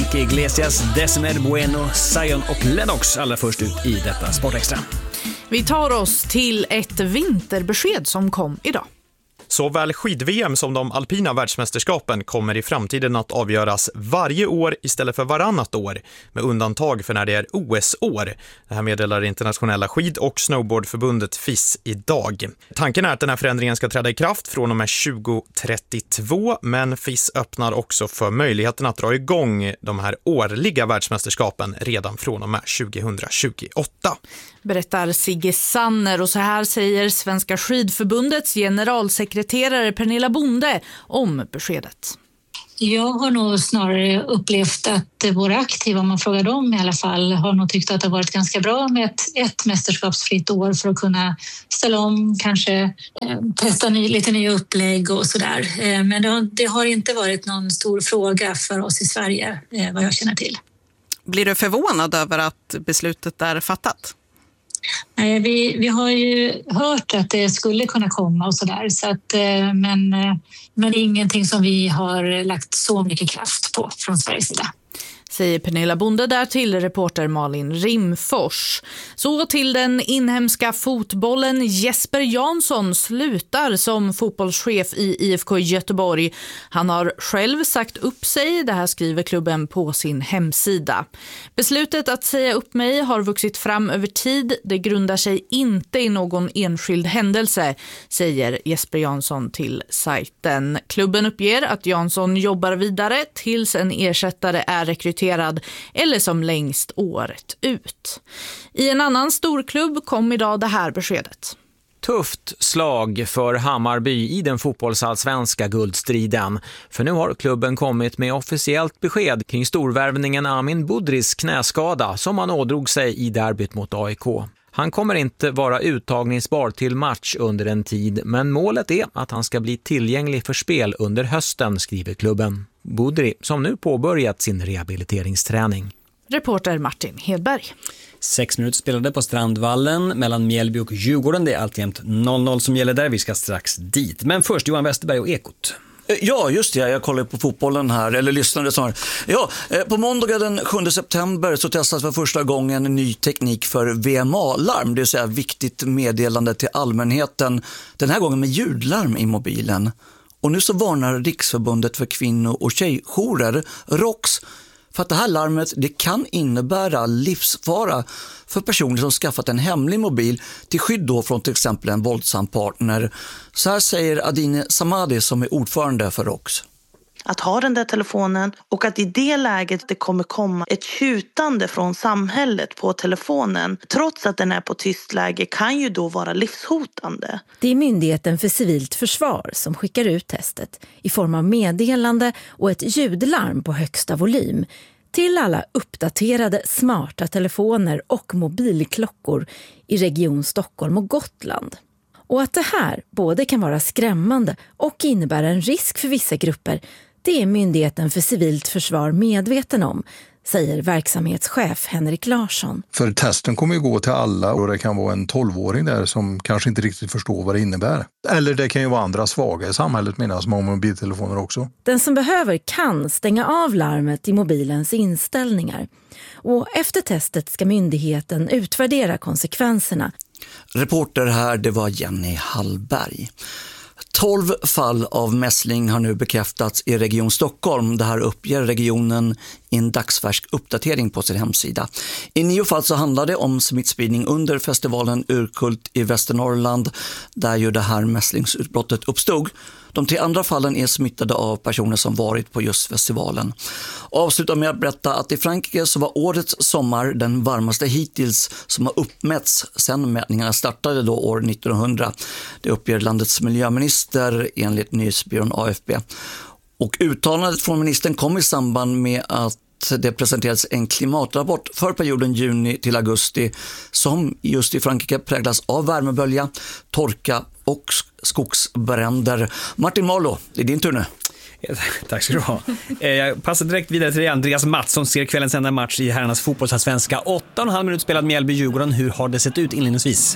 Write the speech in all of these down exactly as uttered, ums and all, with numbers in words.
Enrique Iglesias, Decimer Bueno, Zion och Lennox allra först ut i detta Sportextra. Vi tar oss till ett vinterbesked som kom idag. Såväl skid-V M som de alpina världsmästerskapen kommer i framtiden att avgöras varje år istället för varannat år, med undantag för när det är O S-år. Det här meddelar internationella skid- och snowboardförbundet F I S idag. Tanken är att den här förändringen ska träda i kraft från och med tjugo trettiotvå, men F I S öppnar också för möjligheten att dra igång de här årliga världsmästerskapen redan från och med tjugohundratjugoåtta. Berättar Sigge Sanner, och så här säger Svenska skidförbundets generalsekreterare Pernilla Bonde om beskedet. Jag har nog snarare upplevt att våra aktiva, om man frågar dem i alla fall, har nog tyckt att det har varit ganska bra med ett, ett mästerskapsfritt år för att kunna ställa om, kanske eh, testa ny, lite nya upplägg och sådär. Eh, men det har, det har inte varit någon stor fråga för oss i Sverige, eh, vad jag känner till. Blir du förvånad över att beslutet är fattat? Nej, vi, vi har ju hört att det skulle kunna komma och sådär, så att, men, men det är ingenting som vi har lagt så mycket kraft på från Sveriges sida. Säger Pernilla Bonde där till reporter Malin Rimfors. Så till den inhemska fotbollen. Jesper Jansson slutar som fotbollschef i I F K Göteborg. Han har själv sagt upp sig, det här skriver klubben på sin hemsida. Beslutet att säga upp mig har vuxit fram över tid. Det grundar sig inte i någon enskild händelse, säger Jesper Jansson till sajten. Klubben uppger att Jansson jobbar vidare tills en ersättare är rekryterad eller som längst året ut. I en annan storklubb kom idag det här beskedet. Tufft slag för Hammarby i den fotbollsallsvenska guldstriden. För nu har klubben kommit med officiellt besked kring storvärvningen Amin Budris knäskada som han ådrog sig i derbyt mot A I K. Han kommer inte vara uttagningsbar till match under en tid, men målet är att han ska bli tillgänglig för spel under hösten, skriver klubben. Budri, som nu påbörjat sin rehabiliteringsträning. Reporter Martin Hedberg. Sex minuter spelade på Strandvallen mellan Mjällby och Djurgården. Det är alltjämt noll noll som gäller där. Vi ska strax dit. Men först Johan Westerberg och Ekot. Ja, just det. Jag kollar på fotbollen här, eller lyssnade snarare. Ja, på måndag den sjunde september så testas för första gången en ny teknik för V M A-larm, det vill säga viktigt meddelande till allmänheten, den här gången med ljudlarm i mobilen. Och nu så varnar Riksförbundet för kvinno- och tjejjourer, R O K S, för att det här larmet det kan innebära livsfara för personer som skaffat en hemlig mobil till skydd då från till exempel en våldsam partner. Så här säger Adine Samadi som är ordförande för R O K S. Att ha den där telefonen och att i det läget det kommer komma ett tjutande från samhället på telefonen trots att den är på tyst läge kan ju då vara livshotande. Det är Myndigheten för civilt försvar som skickar ut testet i form av meddelande och ett ljudlarm på högsta volym till alla uppdaterade smarta telefoner och mobilklockor i Region Stockholm och Gotland. Och att det här både kan vara skrämmande och innebära en risk för vissa grupper, det är Myndigheten för civilt försvar medveten om, säger verksamhetschef Henrik Larsson. För testen kommer ju gå till alla och det kan vara en tolvåring där som kanske inte riktigt förstår vad det innebär. Eller det kan ju vara andra svaga i samhället medan som har mobiltelefoner också. Den som behöver kan stänga av larmet i mobilens inställningar. Och efter testet ska myndigheten utvärdera konsekvenserna. Reporter här, det var Jenny Hallberg. tolv fall av mässling har nu bekräftats i Region Stockholm. Det här uppger regionen i en dagsfärsk uppdatering på sin hemsida. I nio fall så handlar det om smittspridning under festivalen Urkult i Västernorrland, där ju det här mässlingsutbrottet uppstod. De tre andra fallen är smittade av personer som varit på just festivalen. Avslutar med att berätta att i Frankrike så var årets sommar den varmaste hittills som har uppmätts sedan mätningarna startade då år nittonhundra. Det uppger landets miljöminister enligt nyhetsbyrån A F P. Och uttalandet från ministern kom i samband med att det presenterades en klimatrapport för perioden juni till augusti som just i Frankrike präglas av värmebölja, torka och skogsbränder. Martin Marlo, det är din tur nu. Tack ska du ha. Jag passar direkt vidare till Andreas Mats som ser kvällens enda match i herrarnas fotbollsallsvenska. åtta och en halv minut spelad Mjällby-Djurgården. Hur har det sett ut inledningsvis?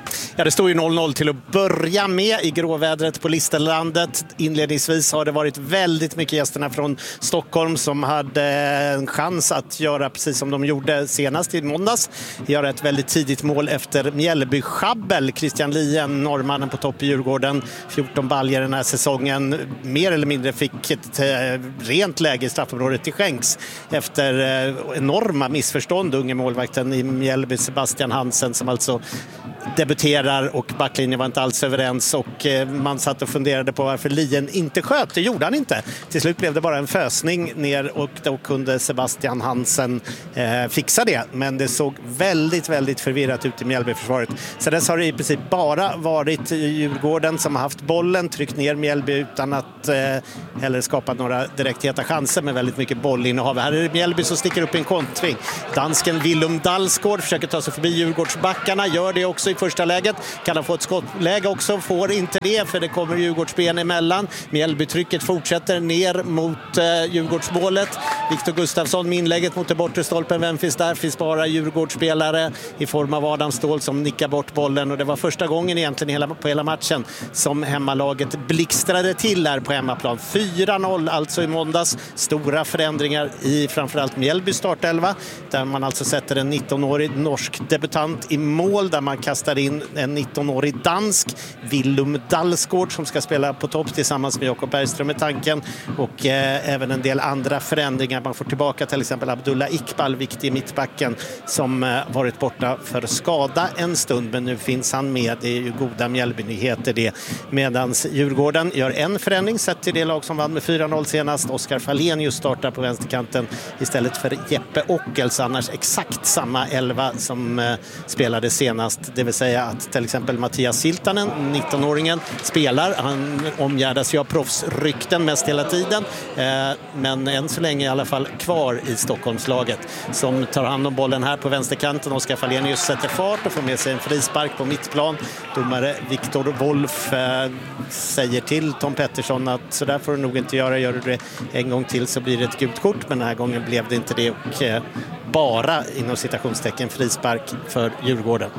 Ja, det står ju noll noll till att börja med i gråvädret på Listerlandet. Inledningsvis har det varit väldigt mycket gästerna från Stockholm som hade en chans att göra precis som de gjorde senast i måndags. Göra ett väldigt tidigt mål efter Mjällby Schabbel. Christian Lien, norrmannen på topp i Djurgården, fjorton baljer den här säsongen. Mer eller mindre fick ett eh, rent läge i straffområdet till skänks efter eh, enorma missförstånd. Unge målvakten i Mjällby, Sebastian Hansen, som alltså debuterar, och backlinjen var inte alls överens, och eh, man satt och funderade på varför Lien inte sköt. Det gjorde han inte. Till slut blev det bara en fösning ner, och då kunde Sebastian Hansen eh, fixa det. Men det såg väldigt, väldigt förvirrat ut i Mjällby-försvaret. Så dess har det i princip bara varit Djurgården som har haft bollen, tryckt ner Mjällby utan att eh, eller skapat några direkt heta chanser med väldigt mycket bollinnehav. Här är det Mjällby som sticker upp i en kontring. Dansken Willum Dalsgaard försöker ta sig förbi Djurgårdsbackarna, gör det också i första läget. Kan han få ett skottläge också? Får inte det, för det kommer Djurgårdsben emellan. Mjällbytrycket fortsätter ner mot eh, Djurgårdsmålet. Viktor Gustafsson med inlägget mot det bortre stolpen. Vem finns där? Finns bara Djurgårdsspelare i form av Adam Ståhl som nickar bort bollen. Och det var första gången egentligen hela, på hela matchen som hemmalaget blixtrade till här på hemmaplan. fyra noll alltså i måndags. Stora förändringar i framförallt Mjällby startelva, där man alltså sätter en nittonårig norsk debutant i mål, där man kastar in en nittonårig dansk, Willum Dalsgaard, som ska spela på topp tillsammans med Jakob Bergström i tanken, och eh, även en del andra förändringar. Man får tillbaka till exempel Abdullah Iqbal, viktig mittbacken, som eh, varit borta för skada en stund, men nu finns han med. Det är ju goda Mjällby-nyheter det. Medans Djurgården gör en förändring sett till det lag som vann med fyra noll senast. Oskar Falenius startar på vänsterkanten istället för Jeppe Ockels, annars exakt samma elva som eh, spelade senast. Det vill säga att till exempel Mattias Siltanen, nittonåringen, spelar. Han omgärdas ju av proffsrykten mest hela tiden, eh, men än så länge i alla fall kvar i Stockholmslaget, som tar hand om bollen här på vänsterkanten. Oskar Falenius sätter fart och får med sig en frispark på mittplan. Domare Viktor Wolf eh, säger till Tom Pettersson att så där får du nog inte göra. Gör du det en gång till så blir det ett gult kort, men den här gången blev det inte det, och eh, bara inom citationstecken frispark för Djurgården.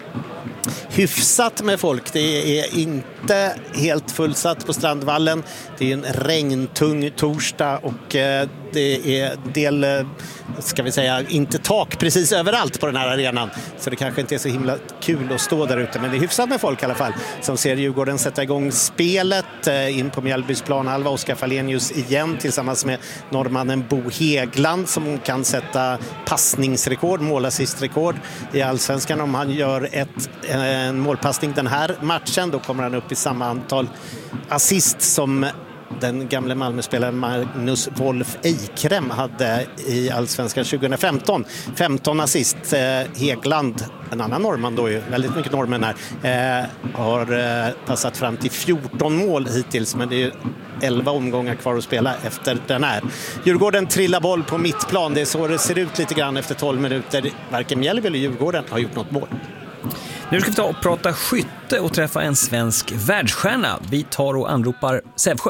Hyfsat med folk. Det är inte helt fullsatt på Strandvallen. Det är en regntung torsdag, och det är del, ska vi säga, inte tak precis överallt på den här arenan. Så det kanske inte är så himla kul att stå där ute, men det är hyfsat med folk i alla fall, som ser Djurgården sätta igång spelet in på Mjällbys planhalva. Oskar Falenius igen tillsammans med norrmannen Bo Hegland, som kan sätta passningsrekord, målassistrekord i Allsvenskan. Om han gör ett, en målpassning den här matchen, då kommer han upp i samma antal assist som den gamla Malmöspelaren Magnus Wolf Eikrem hade i Allsvenskan tjugo femton. femton assist. Hegland, en annan norrman då, ju väldigt mycket norrmän här, eh, har eh, passat fram till fjorton mål hittills, men det är elva omgångar kvar att spela efter den här. Djurgården trillar boll på mittplan. Det är så det ser ut lite grann efter tolv minuter. Varken Mjällby eller Djurgården har gjort något mål. Nu ska vi ta och prata skytte och träffa en svensk världsstjärna. Vi tar och anropar Sävsjö.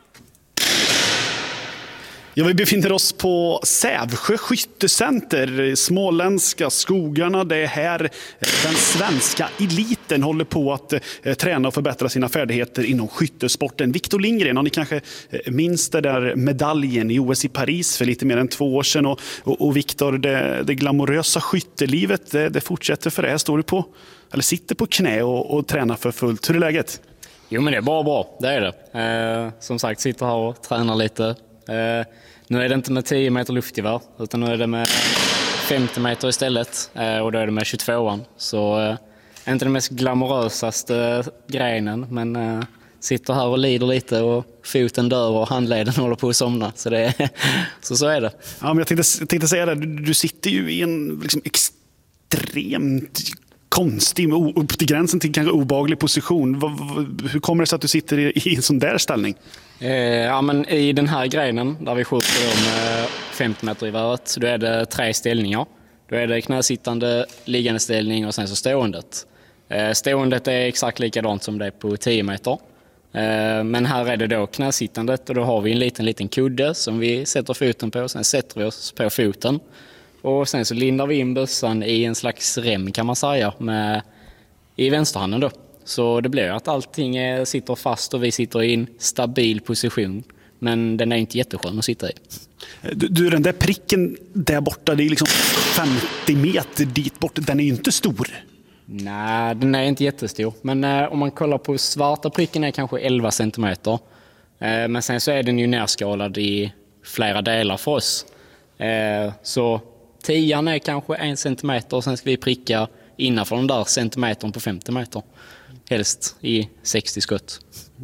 Ja, vi befinner oss på Sävsjö skyttecenter, småländska skogarna. Det är här den svenska eliten håller på att eh, träna och förbättra sina färdigheter inom skyttesporten. Viktor Lindgren, har ni kanske minns det där medaljen i O S i Paris för lite mer än två år sedan. Och, och, och Viktor, det, det glamorösa skyttelivet, det, det fortsätter för det. Här står du på, eller sitter på knä och, och tränar för fullt. Hur är läget? Jo, men det är bara bra, det är det. Eh, som sagt, sitter här och tränar lite. Eh, nu är det inte med tio meter luftgevär, utan nu är det med femtio meter istället, eh, och då är det med tjugotvåan. Så eh, inte den mest glamorösaste grenen, men eh, sitter här och lider lite och foten dör och handleden håller på att somna. Så, det är, så, så är det. Ja, men jag tänkte, jag tänkte säga det, du, du sitter ju i en liksom extremt konstig, upp till gränsen till kanske obehaglig position. Hur kommer det sig att du sitter i, i en sån där ställning? Eh, ja, men i den här grenen där vi skjuter om femtio meter i varet, då är det tre ställningar. Då är det knäsittande, liggande ställning och sen så ståendet. Eh, ståendet är exakt likadant som det är på tio meter. Eh, men här är det då knäsittandet, och då har vi en liten liten kudde som vi sätter foten på, och sen sätter vi oss på foten. Och sen så lindar vi in bössan i en slags rem, kan man säga, med i vänsterhanden då. Så det blir att allting är, sitter fast och vi sitter i en stabil position. Men den är inte jätteskön att sitta i. Du, du den där pricken där borta, det är liksom femtio meter dit bort. Den är ju inte stor. Nej, den är inte jättestor. Men eh, om man kollar på svarta pricken är kanske elva centimeter. Eh, men sen så är den ju nerskalad i flera delar för oss. Eh, så tian är kanske en centimeter och sen ska vi pricka innanför den där centimetern på femtio meter. Helst i sextio skott.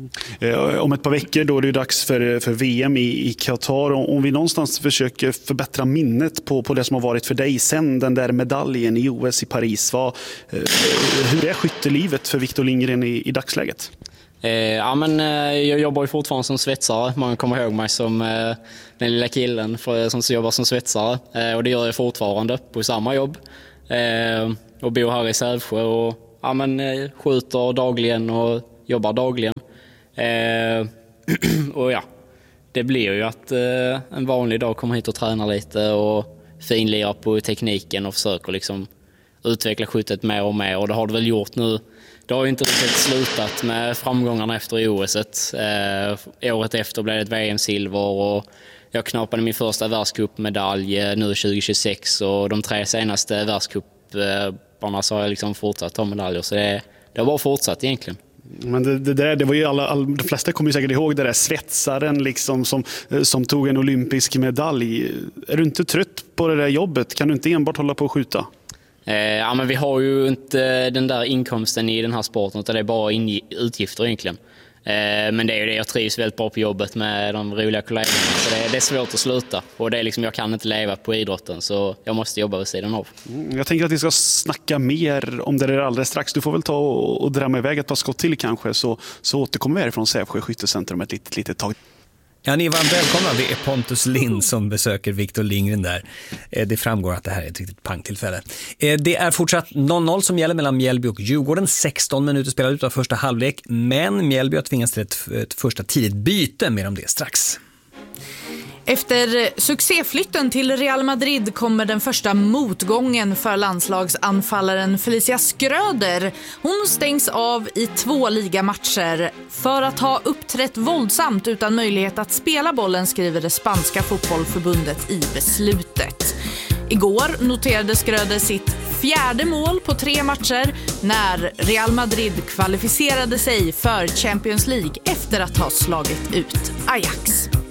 Om ett par veckor då är det dags för, för V M i, i Qatar. Om vi någonstans försöker förbättra minnet på, på det som har varit för dig sen den där medaljen i O S i Paris. Vad, hur är skyttelivet för Victor Lindgren i, i dagsläget? Eh, ja, men, eh, jag jobbar ju fortfarande som svetsare. Man kommer ihåg mig som eh, den lilla killen för, som jobbar som svetsare. Eh, och det gör jag fortfarande på samma jobb. Eh, och bor här i Sävsjö och ja, men, eh, skjuter dagligen och jobbar dagligen. Eh, och ja, det blir ju att eh, en vanlig dag kommer hit och tränar lite och finlirar på tekniken och försöker liksom utveckla skyttet mer och mer. Och det har det väl gjort nu. Det har ju inte riktigt slutat med framgångarna efter i O S. Eh, året efter blev det ett V M-silver och jag knapade min första världscupmedalj nu tjugo tjugosex och de tre senaste världscuparna så har jag liksom fortsatt ta medaljer. Så det, det har bara fortsatt egentligen. Men det, det, där, det var ju alla, alla, de flesta kommer ju säkert ihåg det där svetsaren liksom som, som tog en olympisk medalj. Är du inte trött på det där jobbet? Kan du inte enbart hålla på och skjuta? Eh, ja, men vi har ju inte den där inkomsten i den här sporten utan det är bara in, utgifter egentligen. Eh, men det är ju det, jag trivs väldigt bra på jobbet med de roliga kollegorna så det, det är svårt att sluta. Och det är liksom, jag kan inte leva på idrotten så jag måste jobba vid sidan av. Jag tänker att vi ska snacka mer om det där alldeles strax. Du får väl ta och, och drämma iväg ett par skott till kanske så, så återkommer vi härifrån Sävsjö skyttecentrum ett litet, litet tag. Ja, ni är varmt välkomna. Det är Pontus Lind som besöker Victor Lindgren där. Det framgår att det här är ett riktigt pangtillfälle. Det är fortsatt noll noll som gäller mellan Mjällby och Djurgården. sexton minuter spelade ut av första halvlek, men Mjällby har tvingats till ett, ett första tidigt byte, mer om det strax. Efter succéflytten till Real Madrid kommer den första motgången för landslagsanfallaren Felicia Schröder. Hon stängs av i två ligamatcher för att ha uppträtt våldsamt utan möjlighet att spela bollen, skriver det spanska fotbollförbundet i beslutet. Igår noterade Schröder sitt fjärde mål på tre matcher när Real Madrid kvalificerade sig för Champions League efter att ha slagit ut Ajax.